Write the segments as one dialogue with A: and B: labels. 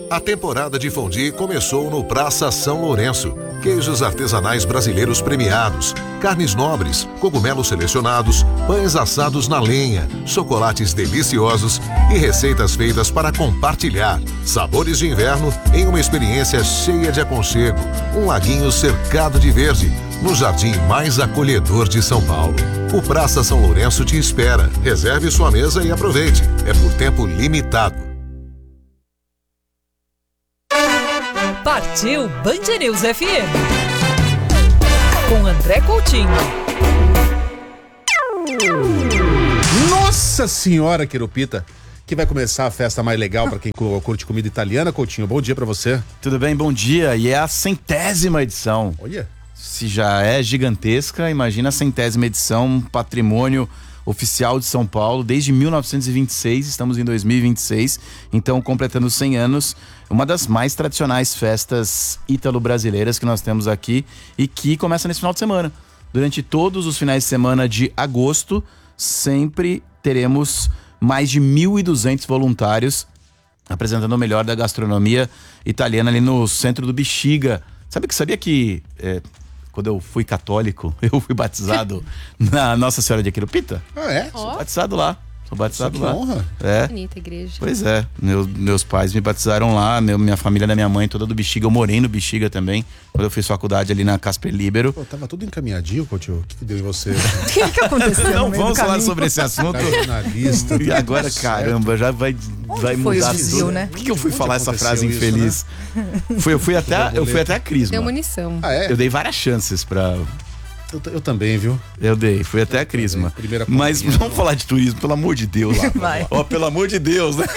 A: A temporada de fondue começou no Praça São Lourenço. Queijos artesanais brasileiros premiados, carnes nobres, cogumelos selecionados, pães assados na lenha, chocolates deliciosos e receitas feitas para compartilhar. Sabores de inverno em uma experiência cheia de aconchego. Um laguinho cercado de verde, no jardim mais acolhedor de São Paulo. O Praça São Lourenço te espera. Reserve sua mesa e aproveite. É por tempo limitado.
B: Partiu Band News FM com André Coutinho.
C: Nossa Senhora, Querupita, que vai começar a festa mais legal para quem curte comida italiana. Coutinho, bom dia para você.
D: Tudo bem, bom dia. E é a 100ª edição.
C: Olha.
D: Se já é gigantesca, imagina a 100ª edição, patrimônio oficial de São Paulo, desde 1926, estamos em 2026, então completando 100 anos, uma das mais tradicionais festas ítalo-brasileiras que nós temos aqui e que começa nesse final de semana. Durante todos os finais de semana de agosto, sempre teremos mais de 1.200 voluntários apresentando o melhor da gastronomia italiana ali no centro do Bexiga. Sabia que quando eu fui católico, eu fui batizado na Nossa Senhora de Querupita?
C: Ah, é?
D: Sou batizado lá.
C: Que honra.
D: É.
E: Bonita igreja.
D: Pois é. Meus pais me batizaram lá, minha família da minha mãe, toda do Bexiga. Eu morei no Bexiga também, quando eu fiz faculdade ali na Casper Libero.
C: Pô, tava tudo encaminhadinho, Coutinho. O que deu em você?
B: O que aconteceu?
D: Não vamos falar sobre esse assunto.
C: Jornalista.
D: E agora, caramba, já vai mudar tudo.
B: Né?
D: Por que eu fui falar essa frase
C: isso,
D: infeliz? Né? Eu fui até a Crisma.
E: Deu munição.
C: Ah, é?
D: Eu dei várias chances pra...
C: Eu também, viu?
D: Fui até a Crisma. Mas
C: pombinha,
D: vamos falar de turismo, pelo amor de Deus.
B: Vai.
D: Pelo amor de Deus, né?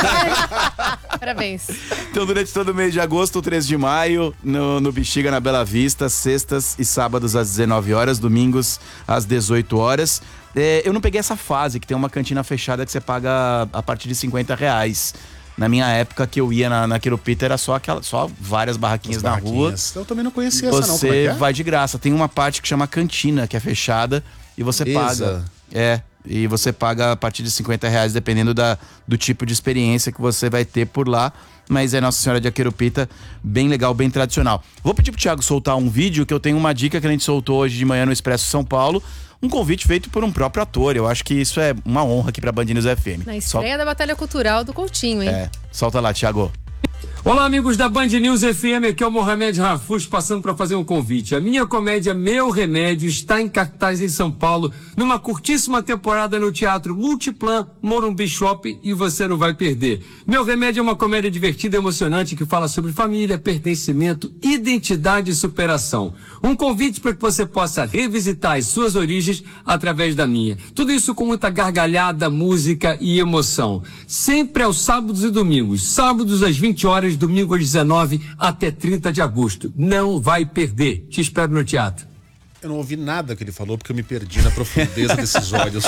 E: Parabéns.
D: Então, durante todo o mês de agosto, 13 de maio, no Bexiga, na Bela Vista, sextas e sábados às 19 horas, domingos às 18 horas. Eu não peguei essa fase, que tem uma cantina fechada que você paga a partir de R$50. Na minha época que eu ia na Querupita era só várias barraquinhas na rua.
C: Eu também não conhecia essa não.
D: Você vai de graça. Tem uma parte que chama cantina, que é fechada e você paga. E você paga a partir de R$50, dependendo do tipo de experiência que você vai ter por lá. Mas é Nossa Senhora de Querupita, bem legal, bem tradicional. Vou pedir pro Thiago soltar um vídeo, que eu tenho uma dica que a gente soltou hoje de manhã no Expresso São Paulo. Um convite feito por um próprio ator. Eu acho que isso é uma honra aqui pra Band News FM.
E: Na estreia da Batalha Cultural do Coutinho, hein?
D: Solta lá, Thiago.
F: Olá, amigos da Band News FM, aqui é o Mohamed Rafuz passando para fazer um convite. A minha comédia Meu Remédio está em cartaz em São Paulo, numa curtíssima temporada no Teatro Multiplan Morumbi Shopping, e você não vai perder. Meu Remédio é uma comédia divertida e emocionante que fala sobre família, pertencimento, identidade e superação. Um convite para que você possa revisitar as suas origens através da minha. Tudo isso com muita gargalhada, música e emoção. Sempre aos sábados e domingos. Sábados às 20 horas, domingo às 19 até 30 de agosto. Não vai perder. Te espero no teatro.
C: Eu não ouvi nada que ele falou porque eu me perdi na profundeza desses olhos.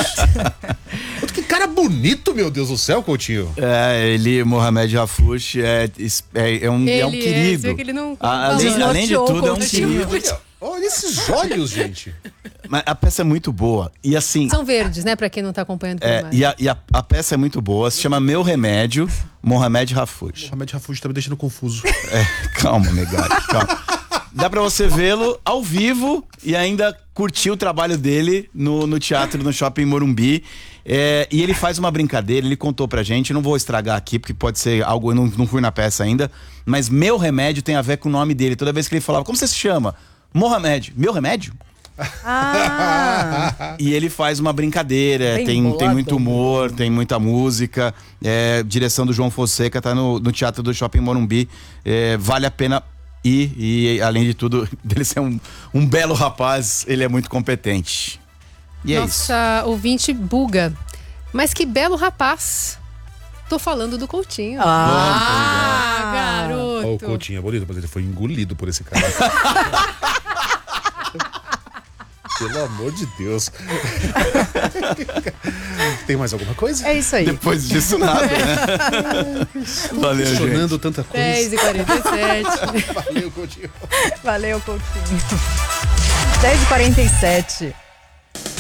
C: Que cara bonito, meu Deus do céu, Coutinho.
D: Mohamed Rafuz, é um querido.
E: Que ele não...
D: Além de tudo, é um querido.
C: Olha esses olhos, gente.
D: Mas a peça é muito boa. E assim...
E: São verdes, né? Pra quem não tá acompanhando por imagem.
D: E a peça é muito boa. Se chama Meu Remédio, Mohamed Rafuz.
C: Mohamed Rafuz tá me deixando confuso.
D: Calma, negado, calma. Dá pra você vê-lo ao vivo e ainda curtir o trabalho dele no teatro, no Shopping Morumbi. E ele faz uma brincadeira, ele contou pra gente, não vou estragar aqui, porque pode ser algo, eu não fui na peça ainda, mas Meu Remédio tem a ver com o nome dele. Toda vez que ele falava, como você se chama? Mohamed. Meu Remédio? E ele faz uma brincadeira, tem muito humor, tem muita música, direção do João Fonseca, tá no Teatro do Shopping Morumbi, vale a pena ir, e além de tudo, dele ser um belo rapaz, ele é muito competente. E é isso.
E: Nossa ouvinte buga, mas que belo rapaz. Tô falando do Coutinho. Garoto.
C: O Coutinho é bonito, mas ele foi engolido por esse cara. Pelo amor de Deus. Tem mais alguma coisa?
B: É isso aí.
D: Depois disso, nada, né? Valeu,
C: questionando tanta coisa.
E: 10h47.
C: Valeu, Coutinho.
B: Valeu, Coutinho. 10h47.